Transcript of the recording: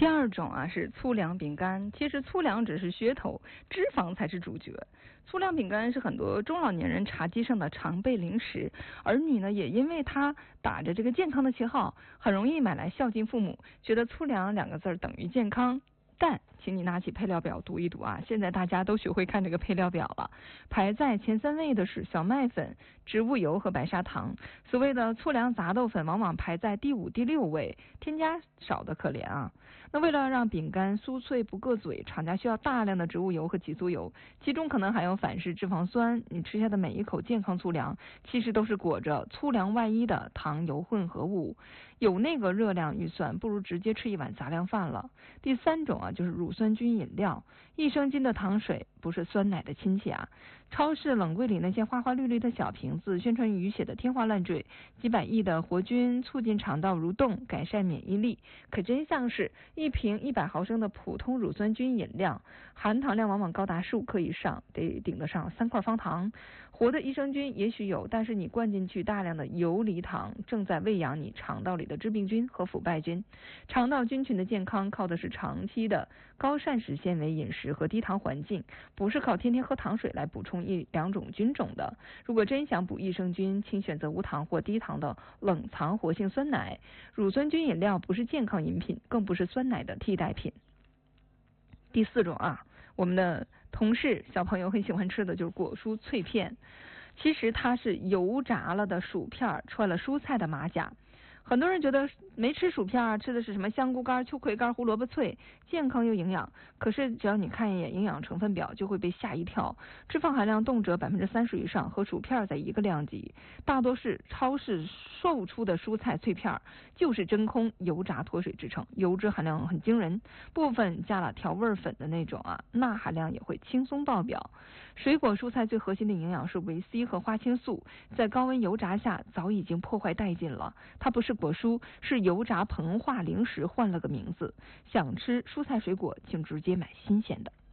第二种啊是粗粮饼干，其实粗粮只是噱头，脂肪才是主角。粗粮饼干是很多中老年人茶几上的常备零食，儿女呢也因为它打着这个健康的旗号，很容易买来孝敬父母，觉得粗粮两个字等于健康。但请你拿起配料表读一读啊，现在大家都学会看这个配料表了。排在前3位的是小麦粉、植物油和白砂糖，所谓的粗粮杂豆粉往往排在第5、第6位，添加少的可怜啊。那为了让饼干酥脆不硌嘴，厂家需要大量的植物油和起酥油，其中可能含有反式脂肪酸。你吃下的每一口健康粗粮，其实都是裹着粗粮外衣的糖油混合物，有那个热量预算，不如直接吃一碗杂粮饭了。第3种啊，就是乳酸菌饮料，益生菌的糖水不是酸奶的亲戚啊。超市冷柜里那些花花绿绿的小瓶子，宣传语写的天花乱坠，几百亿的活菌促进肠道蠕动，改善免疫力，可真相是一瓶100毫升的普通乳酸菌饮料，含糖量往往高达15克以上，得顶得上3块方糖。活的益生菌也许有，但是你灌进去大量的游离糖，正在喂养你肠道里的致病菌和腐败菌。肠道菌群的健康靠的是长期的高膳食纤维饮食和低糖环境，不是靠天天喝糖水来补充1-2种菌种的。如果真想补益生菌，请选择无糖或低糖的冷藏活性酸奶。乳酸菌饮料不是健康饮品，更不是酸奶的替代品。第4种啊，我们的同事小朋友很喜欢吃的就是果蔬脆片，其实它是油炸了的薯片穿了蔬菜的马甲。很多人觉得没吃薯片，吃的是什么香菇干、秋葵干、胡萝卜脆，健康又营养。可是只要你看一眼营养成分表，就会被吓一跳，脂肪含量动辄30%以上，和薯片在一个量级。大多是超市售出的蔬菜脆片，就是真空油炸脱水制成，油脂含量很惊人，部分加了调味粉的那种啊，钠含量也会轻松爆表。水果蔬菜最核心的营养是维 C 和花青素，在高温油炸下早已经破坏殆尽了。它不是果蔬，是油炸膨化零食，换了个名字。想吃蔬菜水果，请直接买新鲜的。